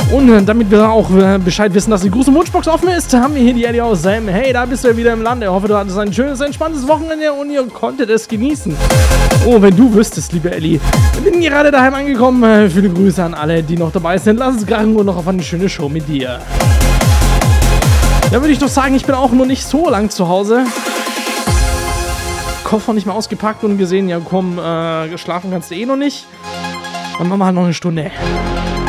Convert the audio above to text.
Und damit wir auch Bescheid wissen, dass die große Wunschbox offen ist, haben wir hier die Ellie aus Sam. Hey, da bist du ja wieder im Land. Ich hoffe, du hattest ein schönes, entspanntes Wochenende und ihr konntet es genießen. Oh, wenn du wüsstest, liebe Ellie. Ich bin gerade daheim angekommen. Viele Grüße an alle, die noch dabei sind. Lass es gerade nur noch auf eine schöne Show mit dir. Da würde ich doch sagen, ich bin auch nur nicht so lang zu Hause. Koffer nicht mehr ausgepackt und gesehen, ja komm, geschlafen kannst du eh noch nicht. Dann machen wir halt noch eine Stunde.